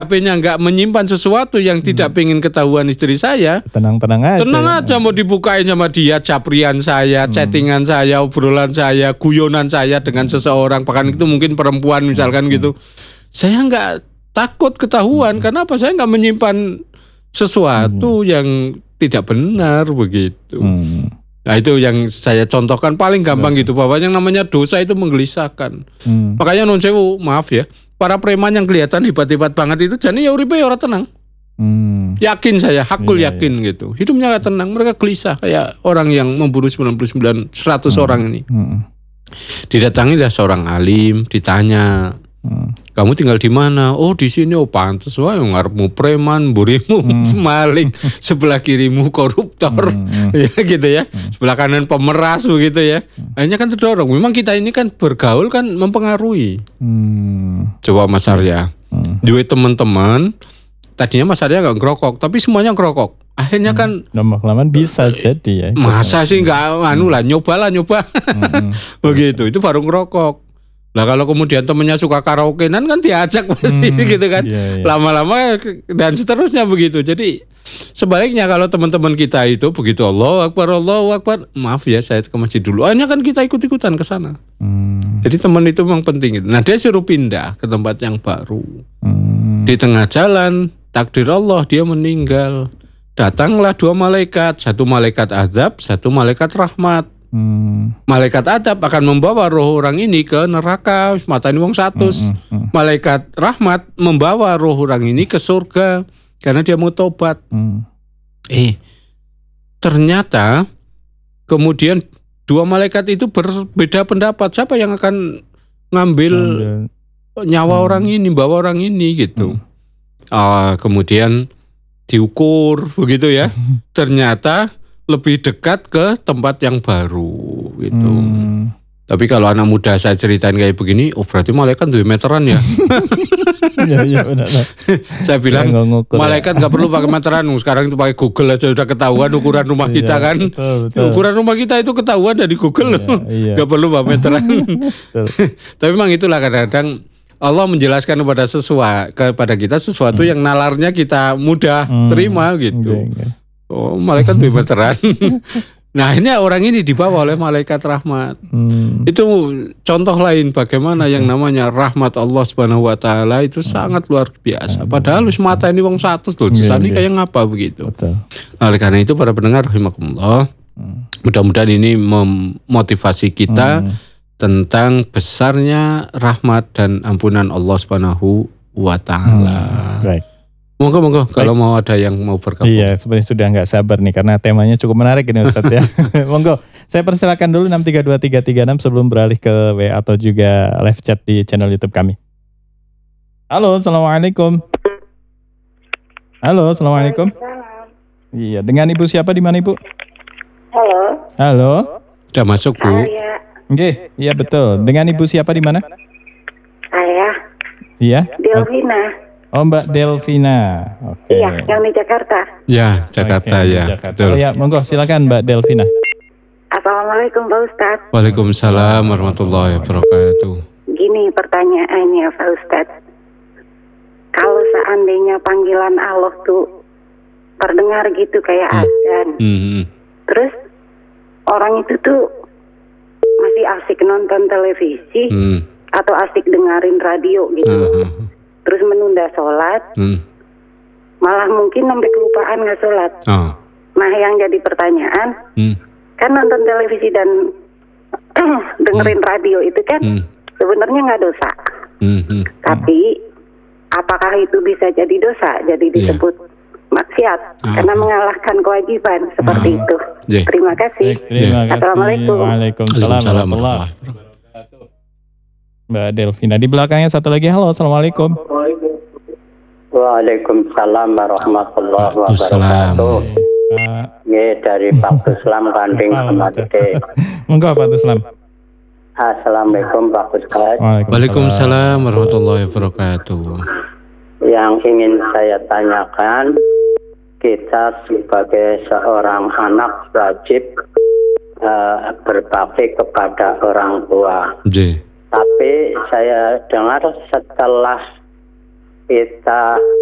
HP-nya nggak menyimpan sesuatu yang tidak pengen ketahuan istri saya, tenang-tenang aja. Tenang aja mau dibukain sama dia, caprian saya, chattingan saya, obrolan saya, guyonan saya dengan seseorang, bahkan itu mungkin perempuan misalkan gitu. Saya nggak takut ketahuan, karena apa? Saya nggak menyimpan sesuatu yang tidak benar begitu. Nah itu yang saya contohkan paling gampang gitu, bahwa yang namanya dosa itu menggelisahkan. Makanya non sewu, maaf ya, para preman yang kelihatan hebat-hebat banget itu jane ya uripe ora tenang. Yakin saya, hakul yakin gitu. Hidupnya gak tenang, mereka gelisah kayak orang yang memburu 99 100 orang ini. Didatangilah seorang alim, ditanya, kamu tinggal di mana? Oh di sini. Oh pantes, wah ngarepmu preman, burimu maling, sebelah kirimu koruptor, ya gitu ya. Sebelah kanan pemeras begitu ya. Akhirnya kan terdorong. Memang kita ini kan bergaul kan mempengaruhi. Coba Mas Arya, duit teman-teman. Tadinya Mas Arya nggak ngerokok, tapi semuanya ngerokok. Akhirnya kan lama-kelamaan bisa jadi ya. Masa sih nggak nyoba. Begitu, itu baru ngerokok. Lah kalau kemudian temennya suka karaokean kan diajak pasti gitu kan. Lama-lama dan seterusnya begitu. Jadi sebaliknya kalau teman-teman kita itu begitu Allahu Akbar, maaf ya saya ke masjid dulu. Akhirnya kan kita ikut-ikutan ke sana. Jadi teman itu memang penting. Nah dia suruh pindah ke tempat yang baru. Di tengah jalan takdir Allah dia meninggal. Datanglah 2 malaikat, satu malaikat azab, satu malaikat rahmat. Malaikat adab akan membawa roh orang ini ke neraka, matani wong 100. Malaikat rahmat membawa roh orang ini ke surga karena dia mau tobat. Ternyata kemudian 2 malaikat itu berbeda pendapat. Siapa yang akan ngambil nyawa orang ini, bawa orang ini gitu. Kemudian diukur begitu ya. Ternyata lebih dekat ke tempat yang baru gitu. Tapi kalau anak muda saya ceritain kayak begini, oh berarti malaikat 2 meteran ya. Iya benar. Saya bilang malaikat nggak perlu pakai meteran, sekarang itu pakai Google aja udah ketahuan ukuran rumah kita kan. Betul. Ukuran rumah kita itu ketahuan dari Google loh. Nggak perlu pakai meteran. Tapi memang itulah kadang-kadang Allah menjelaskan kepada kita sesuatu yang nalarnya kita mudah terima gitu. Oh malaikat 2 meteran. Nah ini orang ini dibawa oleh malaikat rahmat. Itu contoh lain bagaimana yang namanya rahmat Allah Subhanahu Wa Taala itu sangat luar biasa. Padahal mata ini wong 100 loh, ini kayak ngapa begitu. Nah, oleh karena itu para pendengar rahimakumullah, mudah-mudahan ini memotivasi kita tentang besarnya rahmat dan ampunan Allah Subhanahu Wa Taala. Monggo kalau mau ada yang mau bergabung. Iya, sebenarnya sudah nggak sabar nih karena temanya cukup menarik ini Ustaz ya. Monggo, saya persilakan dulu 632-336 sebelum beralih ke WA atau juga live chat di channel YouTube kami. Halo, assalamualaikum. Iya, dengan Ibu siapa di mana Ibu? Halo. Sudah masuk Bu? Oke, iya betul. Dengan Ibu siapa di mana? Saya. Iya. Delvina. Oh Mbak Delvina, oke. Iya, yang di Jakarta. Ya, Jakarta ya. Betul. Ya, monggo silakan Mbak Delvina. Assalamualaikum Pak Ustadz. Waalaikumsalam warahmatullahi wabarakatuh. Gini pertanyaannya Pak Ustadz. Kalau seandainya panggilan Allah tuh terdengar gitu kayak azan. Terus orang itu tuh masih asik nonton televisi atau asik dengerin radio gitu. Terus menunda sholat, malah mungkin sampai kelupaan nggak sholat. Nah yang jadi pertanyaan, kan nonton televisi dan dengerin radio itu kan sebenarnya nggak dosa. Tapi apakah itu bisa jadi dosa? Jadi disebut maksiat karena mengalahkan kewajiban seperti itu. Terima kasih. Assalamualaikum. Waalaikumsalam warahmatullahi wabarakatuh. Mbak Delvina di belakangnya satu lagi. Halo, assalamualaikum. Waalaikumsalam warahmatullahi wabarakatuh. Dari Pak Tuslam Kanding Amate. Monggo Pak Tuslam. Assalamualaikum Pak Ustaz. Waalaikumsalam warahmatullahi wabarakatuh. Yang ingin saya tanyakan, kita sebagai seorang anak wajib berbakti kepada orang tua. Tapi saya dengar setelah kita